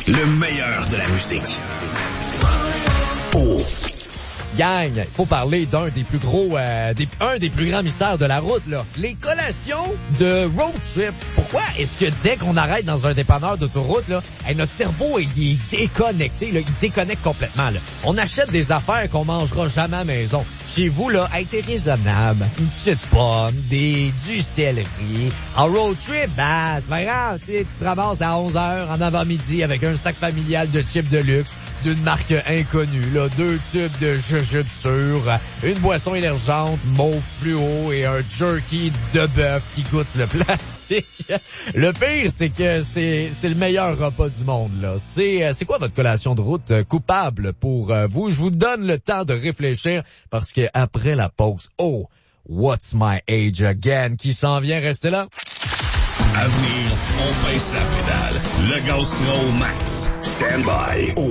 Le meilleur de la musique. Oh. Gang, il faut parler d'un des plus gros, un des plus grands mystères de la route, là. Les collations de road trip. Pourquoi est-ce que dès qu'on arrête dans un dépanneur d'autoroute, là, notre cerveau il est déconnecté, là, il déconnecte complètement, là. On achète des affaires qu'on mangera jamais à la maison. Chez vous, là, t'es raisonnable. Une petite pomme, du céleri. En road trip, bah, c'est pas grave, tu te ramasses à 11h en avant-midi avec un sac familial de chips de luxe d'une marque inconnue, là, 2 tubes de jujube sûr, une boisson énergente, mauve fluo et un jerky de bœuf qui goûte le plastique. Le pire, c'est que c'est le meilleur repas du monde, là. C'est quoi votre collation de route coupable pour vous? Je vous donne le temps de réfléchir parce que après la pause, oh, What's My Age Again qui s'en vient, restez là. À venir, on pèse sa pédale. Le gaz sera au max. Stand by.